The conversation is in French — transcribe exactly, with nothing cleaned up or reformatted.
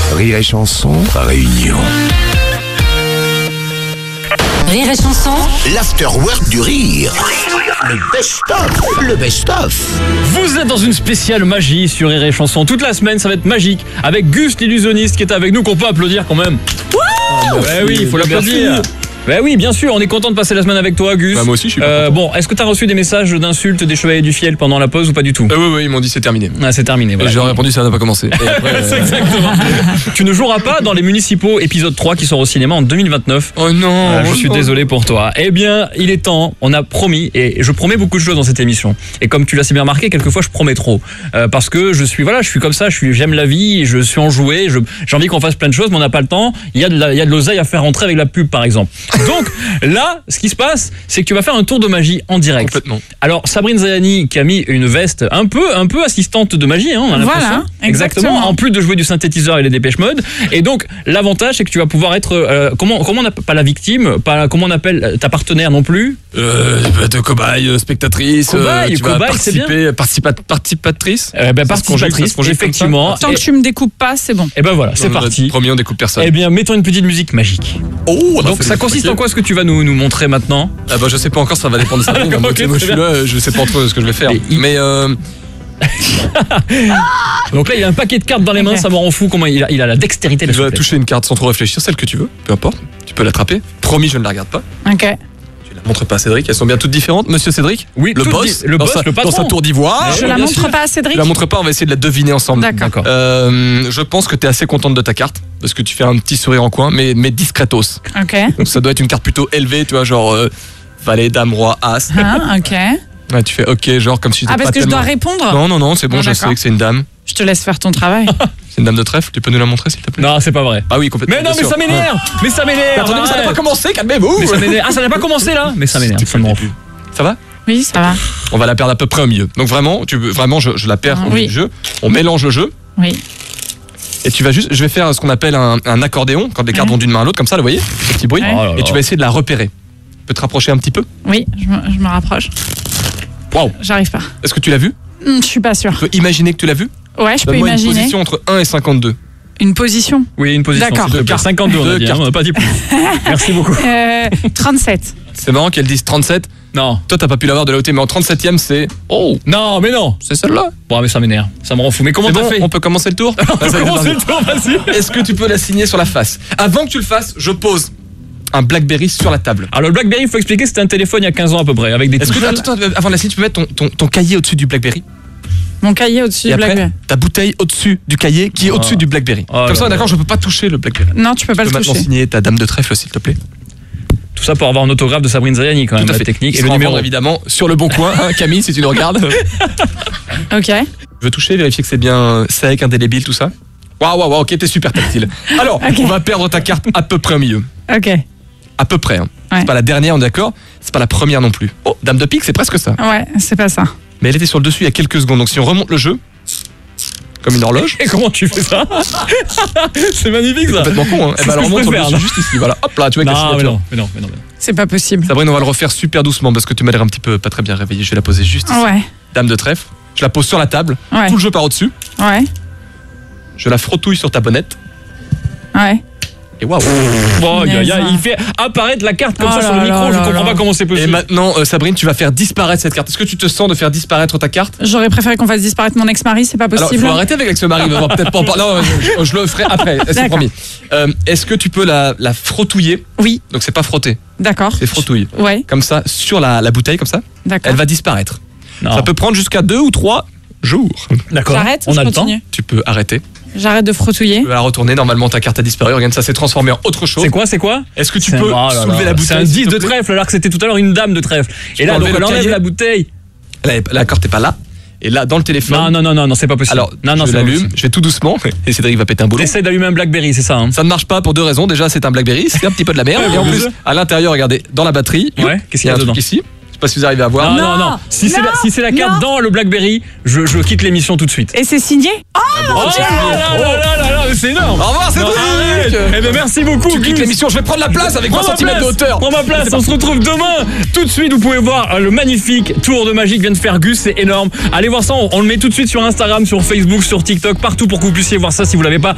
Rire et Chanson, réunion. Rire et Chanson, l'afterwork du rire. Le best-of, le best-of. Vous êtes dans une spéciale magie sur Rire et Chanson. Toute la semaine, ça va être magique. Avec Gus, l'illusionniste, qui est avec nous, qu'on peut applaudir quand même. Wouh! Ouais, oui, il faut l'applaudir. Ben oui, bien sûr, on est content de passer la semaine avec toi, Gus. Bah, moi aussi, je suis euh, Bon, est-ce que tu as reçu des messages d'insultes des Chevaliers du Fiel pendant la pause ou pas du tout? euh, Oui, oui, ils m'ont dit c'est terminé. Ah, c'est terminé. Voilà. Et j'ai répondu ça n'a pas commencé. Et après, euh... c'est exactement. Tu ne joueras pas dans les municipaux épisode trois qui sort au cinéma en deux mille vingt-neuf. Oh non. Voilà, je oh suis non. désolé pour toi. Eh bien, il est temps. On a promis, et je promets beaucoup de choses dans cette émission. Et comme tu l'as si bien remarqué, quelquefois je promets trop, euh, parce que je suis voilà, je suis comme ça. Je suis, j'aime la vie, je suis enjoué. Je, j'ai envie qu'on fasse plein de choses, mais on n'a pas le temps. Il y a de la, il y a de l'oseille à faire rentrer avec la pub, par exemple. Donc là, ce qui se passe, c'est que tu vas faire un tour de magie en direct. Complètement. Alors, Sabrine Zayani qui a mis une veste un peu, un peu assistante de magie, hein, on a l'impression. Voilà, exactement. Exactement. En plus de jouer du synthétiseur et les Dépêche Mode. Et donc, l'avantage, c'est que tu vas pouvoir être, euh, comment, comment on appelle, pas la victime, pas, comment on appelle ta partenaire non plus. Euh, de cobaye, euh, spectatrice. Cobaye, euh, tu vas cobaye, c'est bien. participer, participa- participatrice. Euh, ben, Ça se conjugue, participatrice, ça se conjugue comme ça. effectivement. Tant et, que tu me découpes pas, c'est bon. et ben voilà, c'est Non, parti. Promis, on découpe personne. Eh bien, mettons une petite musique magique. Oh, Donc, ça consiste en quoi ce que tu vas nous, nous montrer maintenant? Ah bah je sais pas encore, ça va dépendre de ça. D'accord, Moi, ok, moi, je très suis là, je sais pas trop ce que je vais faire. Et il- Mais euh, Donc là, il a un paquet de cartes dans les mains, Ok. ça me rend fou comment il a, il a la dextérité et la tu vas souplesse. toucher une carte sans trop réfléchir, celle que tu veux, peu importe. Tu peux l'attraper. Promis, je ne la regarde pas. Ok. Tu la montres pas à Cédric, elles sont bien toutes différentes. Monsieur Cédric, Oui, le toutes boss, di- le dans, boss, sa, le patron. dans sa tour d'ivoire. Je Ouais, la bien montre sûr. pas à Cédric. Tu la montres pas, on va essayer de la deviner ensemble. D'accord. D'accord. Euh, je pense que tu es assez contente de ta carte parce que tu fais un petit sourire en coin, mais, mais discretos. Ok. Donc ça doit être une carte plutôt élevée, tu vois, genre euh, valet, dame, roi, as. Hein, ok. Ouais, tu fais ok, genre comme si j'étais Ah, parce pas que je dois tellement- répondre. Non, non, non, c'est bon, Ah, je sais d'accord. que c'est une dame. Je te laisse faire ton travail. C'est une dame de trèfle, tu peux nous la montrer s'il te plaît? Non, c'est pas vrai. Ah oui, complètement. Mais non, bien mais sûr. ça m'énerve. Mais ça m'énerve. Mais attendez, mais ça n'a arrête. pas commencé, calmez-vous. Mais ça m'énerve. Ah, ça n'a pas commencé là. Mais ça m'énerve. C'était Ça me le rend début. fou. Ça va? Oui, ça va. On va la perdre à peu près au milieu. Donc vraiment, tu veux, vraiment, je, je la perds Ah, au milieu oui. du jeu. On mélange le jeu Oui. et tu vas juste, je vais faire ce qu'on appelle un, un accordéon quand les cartes Ouais. vont d'une main à l'autre, comme ça, vous voyez, ce petit bruit. Ouais. Oh là Et tu là. vas essayer de la repérer. Tu peux te rapprocher un petit peu. Oui, je me, je me rapproche. Waouh. J'arrive pas. Est-ce que tu l'as vu? Hum, Je suis pas sûre. Tu peux imaginer que tu l'as vu? Ouais, je peux Donne-moi une imaginer. position entre un et cinquanante-deux. Une position. Oui, une position. D'accord. s'il te plaît. Deux cinquante-deux, on a Deux dit. hein, cartes. on n'a pas dit plus. Merci beaucoup. Euh, trente-sept. C'est marrant qu'elle dise trente-sept. Non. Toi, t'as pas pu l'avoir de la hauteur, mais en trente-septième, c'est. Oh, Non, mais non. c'est celle-là. Bon, mais ça m'énerve. Ça me rend fou. Mais comment C'est t'as bon, fait? on peut commencer le tour? Vas-y, Comment c'est vas-y. le tour, vas-y. Est-ce que tu peux la signer sur la face? Avant que tu le fasses, je pose un Blackberry sur la table. Alors le Blackberry, il faut expliquer, c'était un téléphone il y a quinze ans à peu près, avec des Est-ce que touches. attends, attends, avant de la signer, tu peux mettre ton, ton, ton cahier au-dessus du Blackberry? Mon cahier au-dessus Et du après, Blackberry. ta bouteille au-dessus du cahier qui est Oh. au-dessus du Blackberry. Oh Comme ça, là d'accord, là. je peux pas toucher le Blackberry. Non, tu peux pas Tu le peux maintenant toucher. signer ta dame de trèfle, s'il te plaît. Tout ça pour avoir un autographe de Sabrine Zayani quand même, Tout à la fait. technique. Il Et le sera en numéro. vente, évidemment, sur le bon coin. Hein, Camille, si tu nous regardes. Ok. Je veux toucher, vérifier que c'est bien sec, indélébile, tout ça. Waouh, waouh, waouh, ok, t'es super tactile. Alors, Ok. on va perdre ta carte à peu près au milieu. Ok. À peu près. Hein. Ouais. C'est pas la dernière, on est d'accord. C'est pas la première non plus. Oh, dame de pique, c'est presque ça. Ouais, c'est pas ça. Mais elle était sur le dessus il y a quelques secondes. Donc si on remonte le jeu, comme une horloge, Et comment tu fais ça? C'est magnifique ça. complètement con. Hein. C'est Et ben ce alors que on je monte le préfère, dessus là. juste ici. Voilà. Hop là, tu vois avec la Non, mais signature. non, mais non, mais non. mais non. C'est pas possible. Sabrine, on va le refaire super doucement parce que tu m'as l'air un petit peu pas très bien réveillé. Je vais la poser juste ici. Ouais. Dame de trèfle. Je la pose sur la table. Ouais. Tout le jeu part au-dessus. Ouais. Je la frottouille sur ta bonnette. Ouais. Et waouh. Bon, y a- y a- Punaise. il fait apparaître la carte comme Oh ça sur là le micro, là je là comprends là. pas comment c'est Et possible. maintenant, euh, Sabrine, tu vas faire disparaître cette carte. Est-ce que tu te sens de faire disparaître ta carte? J'aurais préféré qu'on fasse disparaître mon ex-mari, c'est pas Alors, il possible. faut arrêter avec l'ex-mari. On va peut-être pas en parler. Non, je, je le ferai après. C'est D'accord. promis. Euh, Est-ce que tu peux la, la frottouiller? Oui, Donc c'est pas frotter, d'accord. c'est frottouille. Ouais, Comme ça, sur la, la bouteille, comme ça, d'accord. elle va disparaître. Non. Ça peut prendre jusqu'à deux ou trois jours. D'accord. J'arrête ou On je a le temps. continue? Tu peux arrêter. J'arrête de frottouiller. Tu peux la retourner. Normalement, ta carte a disparu. Regarde, ça s'est transformé en autre chose. C'est quoi, c'est quoi? Est-ce que tu C'est- peux oh là là. soulever la bouteille? C'est un s'il dix te de plaît trèfle alors que c'était tout à l'heure une dame de trèfle. Et là, peux donc enlever elle le enlève cahier. la bouteille. La, la carte n'est pas là. Et là, dans le téléphone. Non, non, non, non, non, c'est pas possible. Alors, non, non, je c'est pas l'allume. possible. Je vais tout doucement. Et Cédric va péter un boulot. T'essayes d'allumer un Blackberry, c'est ça, hein? Ça ne marche pas pour deux raisons. Déjà, c'est un Blackberry. C'est un petit peu de la merde. Et en plus, à l'intérieur, regardez, dans la batterie. Ouais, youp, qu'est-ce qu'il il y y a a un truc dedans? ici. Je sais pas si vous arrivez à voir. Non, Non, non, non. Si c'est la, non, si c'est la carte non. dans le Blackberry, je, je quitte l'émission tout de suite. Et c'est signé? Oh là là là là là là, mais c'est énorme. Au revoir, Cédric. Non, arrête. Eh ben merci beaucoup. Tu quittes Gus. l'émission. Je vais prendre la place avec vingt Prends ma centimètres de place, hauteur. Prends ma place, on se retrouve demain. Tout de suite, vous pouvez voir euh, le magnifique tour de magie que vient de faire Gus, c'est énorme. Allez voir ça, on, on le met tout de suite sur Instagram, sur Facebook, sur TikTok, partout pour que vous puissiez voir ça si vous l'avez pas.